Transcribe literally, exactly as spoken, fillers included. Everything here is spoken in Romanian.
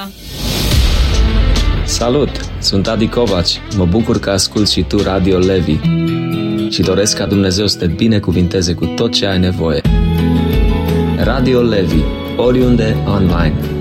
Salut! Sunt Adi Covaci. Mă bucur că asculți și tu Radio Levi și doresc ca Dumnezeu să te binecuvinteze cu tot ce ai nevoie. Radio Levi, oriunde, online.